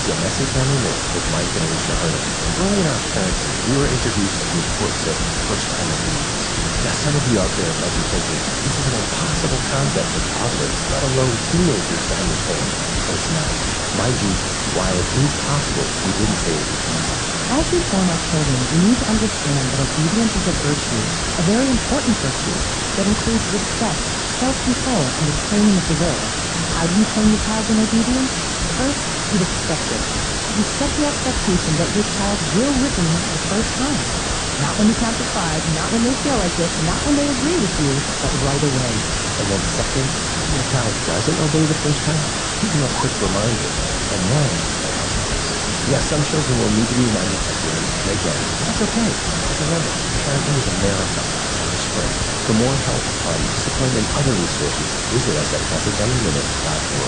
to Messy Family Minute with Mike and Alicia Hernandez. And early in our parenting, we were introduced to the importance of first-time obedience. Now, some of you out there might be thinking, this is an impossible concept for toddlers, let alone teenagers, to understand. But it's not. Mind you, while it is possible, we wouldn't say it was easy. As we form our children, we need to understand that obedience is a virtue, a very important virtue, that includes respect, self-control, and the training of the will. How do you train your child in obedience? First, you'd expect it. You set the expectation that your child will listen the first time. Not when you count to five, not when they feel like it, not when they agree with you, but right away. And then second, if your child doesn't obey the first time, give them a quick reminder. And then, yes, some children will need to be reminded again and again. That's okay. But remember, parenting is a marathon, not a sprint. For more help on discipline and other resources, visit us at messageontheminute.org.